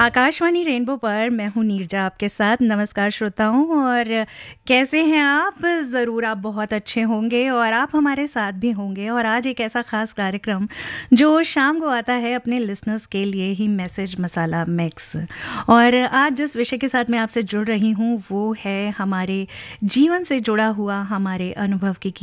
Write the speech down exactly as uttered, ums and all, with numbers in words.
Akashvani rainbow पर मैं हूँ नीरजा आपके साथ। नमस्कार श्रोताओं, और कैसे हैं आप? ज़रूर आप बहुत अच्छे होंगे और आप हमारे साथ भी होंगे। और आज एक ऐसा ख़ास कार्यक्रम जो शाम को आता है अपने लिसनर्स के लिए ही, मैसेज मसाला मिक्स। और आज जिस विषय के साथ मैं आपसे जुड़ रही हूँ वो है हमारे जीवन से जुड़ा हुआ, हमारे अनुभव की